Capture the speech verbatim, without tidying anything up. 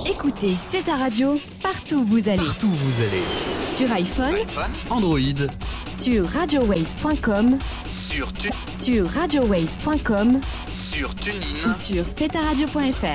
Écoutez, c'est ta radio, partout où vous allez. Partout où vous allez. Sur iPhone, iPhone, Android, sur radio waves point com, sur, tu... sur radio waves point com sur TuneIn ou sur c'est ta radio point f r.